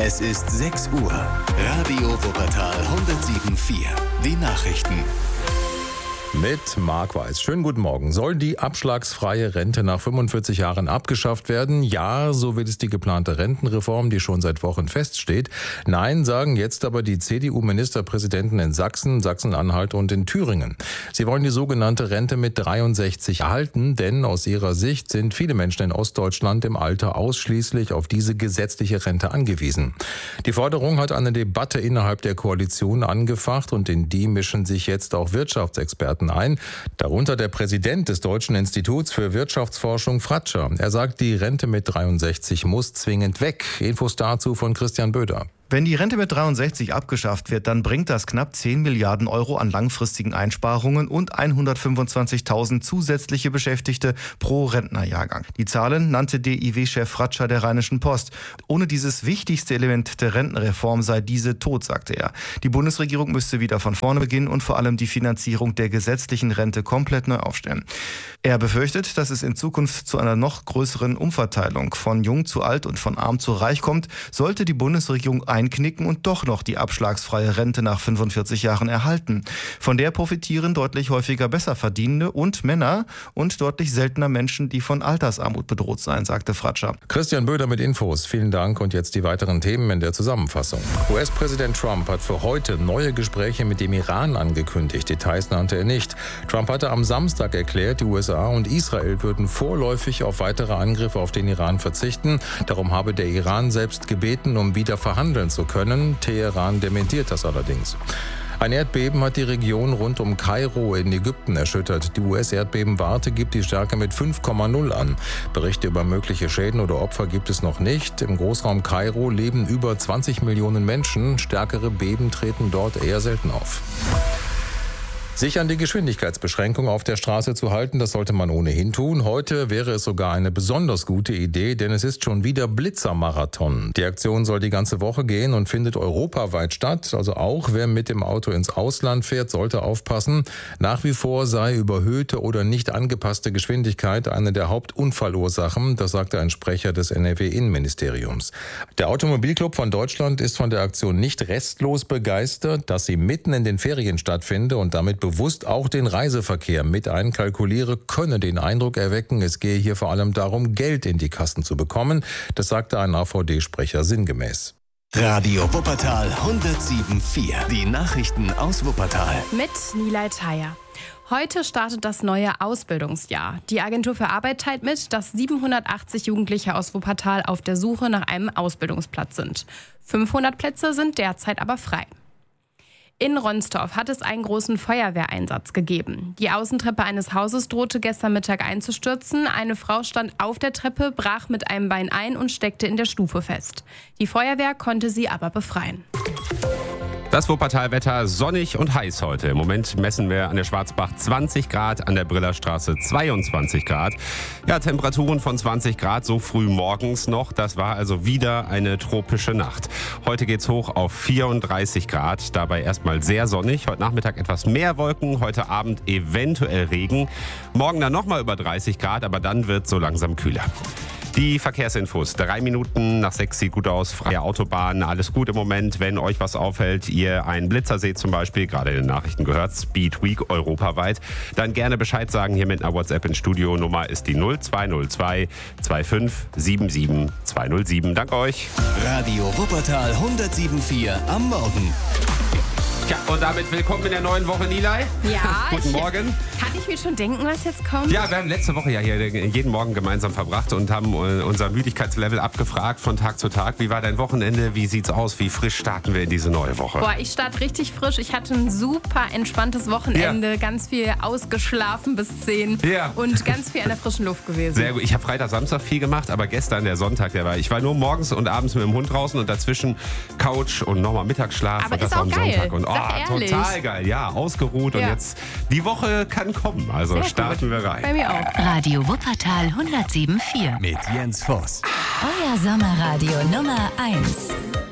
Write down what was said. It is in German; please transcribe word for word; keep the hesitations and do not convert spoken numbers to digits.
Es ist sechs Uhr. Radio Wuppertal hundertsieben Komma vier. Die Nachrichten. Mit Marc Weiß. Schönen guten Morgen. Soll die abschlagsfreie Rente nach fünfundvierzig Jahren abgeschafft werden? Ja, so will es die geplante Rentenreform, die schon seit Wochen feststeht. Nein, sagen jetzt aber die C D U-Ministerpräsidenten in Sachsen, Sachsen-Anhalt und in Thüringen. Sie wollen die sogenannte Rente mit dreiundsechzig erhalten, denn aus ihrer Sicht sind viele Menschen in Ostdeutschland im Alter ausschließlich auf diese gesetzliche Rente angewiesen. Die Forderung hat eine Debatte innerhalb der Koalition angefacht und in die mischen sich jetzt auch Wirtschaftsexperten ein, darunter der Präsident des Deutschen Instituts für Wirtschaftsforschung Fratscher. Er sagt, die Rente mit dreiundsechzig muss zwingend weg. Infos dazu von Christian Böder. Wenn die Rente mit dreiundsechzig abgeschafft wird, dann bringt das knapp zehn Milliarden Euro an langfristigen Einsparungen und hundertfünfundzwanzigtausend zusätzliche Beschäftigte pro Rentnerjahrgang. Die Zahlen nannte D I W-Chef Fratscher der Rheinischen Post. Ohne dieses wichtigste Element der Rentenreform sei diese tot, sagte er. Die Bundesregierung müsste wieder von vorne beginnen und vor allem die Finanzierung der gesetzlichen Rente komplett neu aufstellen. Er befürchtet, dass es in Zukunft zu einer noch größeren Umverteilung von jung zu alt und von arm zu reich kommt, sollte die Bundesregierung einknicken und doch noch die abschlagsfreie Rente nach fünfundvierzig Jahren erhalten. Von der profitieren deutlich häufiger Besserverdienende und Männer und deutlich seltener Menschen, die von Altersarmut bedroht seien, sagte Fratscher. Christian Böder mit Infos. Vielen Dank und jetzt die weiteren Themen in der Zusammenfassung. U S-Präsident Trump hat für heute neue Gespräche mit dem Iran angekündigt. Details nannte er nicht. Trump hatte am Samstag erklärt, die U S A und Israel würden vorläufig auf weitere Angriffe auf den Iran verzichten. Darum habe der Iran selbst gebeten, um wieder verhandeln zu können. Teheran dementiert das allerdings. Ein Erdbeben hat die Region rund um Kairo in Ägypten erschüttert. Die U S-Erdbebenwarte gibt die Stärke mit fünf Komma null an. Berichte über mögliche Schäden oder Opfer gibt es noch nicht. Im Großraum Kairo leben über zwanzig Millionen Menschen. Stärkere Beben treten dort eher selten auf. Sich an die Geschwindigkeitsbeschränkung auf der Straße zu halten, das sollte man ohnehin tun. Heute wäre es sogar eine besonders gute Idee, denn es ist schon wieder Blitzermarathon. Die Aktion soll die ganze Woche gehen und findet europaweit statt. Also auch wer mit dem Auto ins Ausland fährt, sollte aufpassen. Nach wie vor sei überhöhte oder nicht angepasste Geschwindigkeit eine der Hauptunfallursachen. Das sagte ein Sprecher des N R W-Innenministeriums. Der Automobilclub von Deutschland ist von der Aktion nicht restlos begeistert, dass sie mitten in den Ferien stattfinde und damit bewusst auch den Reiseverkehr mit einkalkuliere, könne den Eindruck erwecken, es gehe hier vor allem darum, Geld in die Kassen zu bekommen. Das sagte ein A V D-Sprecher sinngemäß. Radio Wuppertal hundertsieben Komma vier. Die Nachrichten aus Wuppertal. Mit Nilay Thayer. Heute startet das neue Ausbildungsjahr. Die Agentur für Arbeit teilt mit, dass siebenhundertachtzig Jugendliche aus Wuppertal auf der Suche nach einem Ausbildungsplatz sind. fünfhundert Plätze sind derzeit aber frei. In Ronstorf hat es einen großen Feuerwehreinsatz gegeben. Die Außentreppe eines Hauses drohte gestern Mittag einzustürzen. Eine Frau stand auf der Treppe, brach mit einem Bein ein und steckte in der Stufe fest. Die Feuerwehr konnte sie aber befreien. Das Wuppertal-Wetter sonnig und heiß heute. Im Moment messen wir an der Schwarzbach zwanzig Grad, an der Brillerstraße zweiundzwanzig Grad. Ja, Temperaturen von zwanzig Grad so früh morgens noch. Das war also wieder eine tropische Nacht. Heute geht's hoch auf vierunddreißig Grad, dabei erstmal sehr sonnig. Heute Nachmittag etwas mehr Wolken, heute Abend eventuell Regen. Morgen dann nochmal über dreißig Grad, aber dann wird so langsam kühler. Die Verkehrsinfos. Drei Minuten nach sechs sieht gut aus. Freie Autobahn, alles gut im Moment. Wenn euch was auffällt, ihr einen Blitzer seht zum Beispiel, gerade in den Nachrichten gehört, Speed Week europaweit, dann gerne Bescheid sagen hier mit einer WhatsApp ins Studio. Nummer ist die null zwei null zwei zwei fünf sieben sieben zwei null sieben. Danke euch. Radio Wuppertal hundertsieben Komma vier am Morgen. Ja, und damit willkommen in der neuen Woche, Nilay. Ja, Guten Morgen. Kann ich mir schon denken, was jetzt kommt? Ja, wir haben letzte Woche ja hier jeden Morgen gemeinsam verbracht und haben unser Müdigkeitslevel abgefragt von Tag zu Tag. Wie war dein Wochenende? Wie sieht's aus? Wie frisch starten wir in diese neue Woche? Boah, ich starte richtig frisch. Ich hatte ein super entspanntes Wochenende. Ja. Ganz viel ausgeschlafen bis zehn. Ja. Und ganz viel an der frischen Luft gewesen. Sehr gut. Ich habe Freitag, Samstag viel gemacht, aber gestern, der Sonntag, der war, ich war nur morgens und abends mit dem Hund draußen und dazwischen Couch und nochmal Mittagsschlaf. Aber und ist das auch am geil. Sonntag. Und, oh, ehrlich. Total geil. Ja, ausgeruht ja. Und jetzt, die Woche kann kommen. Also Sehr starten gut. wir rein. Bei mir auch. Radio Wuppertal hundertsieben Komma vier. Mit Jens Voss. Euer Sommerradio Nummer eins.